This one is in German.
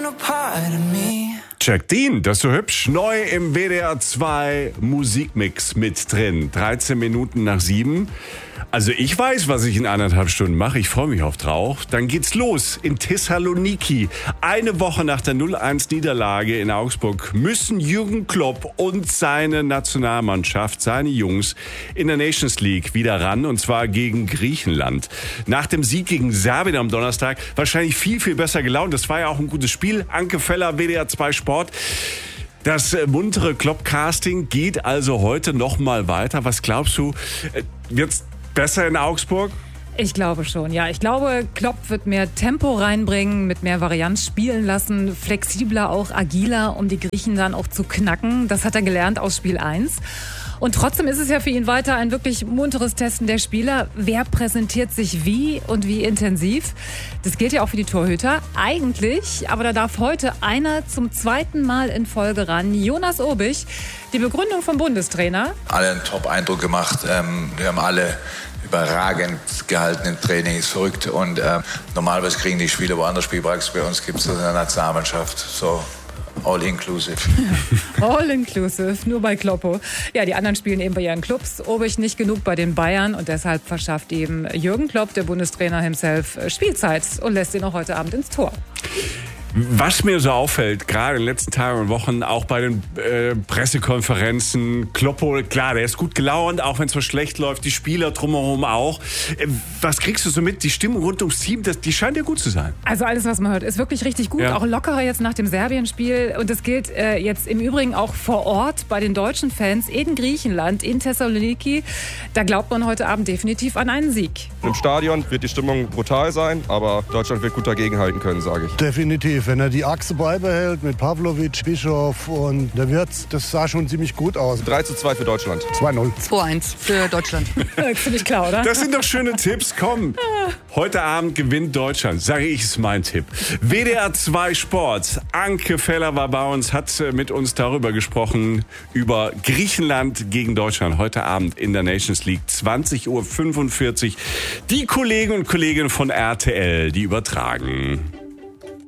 Jack Dean, das ist so hübsch. Neu im WDR 2 Musikmix mit drin. 13 Minuten nach 7. Also ich weiß, was ich in 1,5 Stunden mache. Ich freue mich drauf. Dann geht's los in Thessaloniki. Eine Woche nach der 0-1-Niederlage in Augsburg müssen Jürgen Klopp und seine Nationalmannschaft, seine Jungs, in der Nations League wieder ran. Und zwar gegen Griechenland. Nach dem Sieg gegen Serbien am Donnerstag wahrscheinlich viel, viel besser gelaunt. Das war ja auch ein gutes Spiel. Anke Feller, WDR 2 Sport. Das muntere Klopp-Casting geht also heute noch mal weiter. Was glaubst du, wird's besser in Augsburg? Ich glaube schon, ja. Ich glaube, Klopp wird mehr Tempo reinbringen, mit mehr Varianz spielen lassen, flexibler, auch agiler, um die Griechen dann auch zu knacken. Das hat er gelernt aus Spiel 1. Und trotzdem ist es ja für ihn weiter ein wirklich munteres Testen der Spieler. Wer präsentiert sich wie und wie intensiv? Das gilt ja auch für die Torhüter. Eigentlich, aber da darf heute einer zum zweiten Mal in Folge ran. Jonas Obich, die Begründung vom Bundestrainer. Alle einen Top-Eindruck gemacht. Wir haben alle überragend gehalten im Training, ist verrückt. Und normalerweise kriegen die Spieler woanders Spielpraxis. Bei uns gibt es das in der Nationalmannschaft. So. All inclusive. All inclusive, nur bei Kloppo. Ja, die anderen spielen eben bei ihren Clubs. Obich nicht genug bei den Bayern und deshalb verschafft eben Jürgen Klopp, der Bundestrainer himself, Spielzeit und lässt ihn auch heute Abend ins Tor. Was mir so auffällt, gerade in den letzten Tagen und Wochen, auch bei den Pressekonferenzen, Kloppo, klar, der ist gut gelaunt, auch wenn es so schlecht läuft, die Spieler drumherum auch. Was kriegst du so mit? Die Stimmung rund ums Team, die scheint ja gut zu sein. Also alles, was man hört, ist wirklich richtig gut. Ja. Auch lockerer jetzt nach dem Serbien-Spiel. Und das gilt jetzt im Übrigen auch vor Ort bei den deutschen Fans in Griechenland, in Thessaloniki. Da glaubt man heute Abend definitiv an einen Sieg. Im Stadion wird die Stimmung brutal sein, aber Deutschland wird gut dagegenhalten können, sage ich. Definitiv. Wenn er die Achse beibehält mit Pavlovic, Bischof und der Wirtz, das sah schon ziemlich gut aus. 3:2 für Deutschland. 2:0. 2:1 für Deutschland. Ziemlich klar, oder? Das sind doch schöne Tipps. Komm, heute Abend gewinnt Deutschland. Sage ich, ist mein Tipp. WDR 2 Sport. Anke Feller war bei uns, hat mit uns darüber gesprochen, über Griechenland gegen Deutschland. Heute Abend in der Nations League, 20:45 Uhr. Die Kollegen und Kolleginnen von RTL, die übertragen.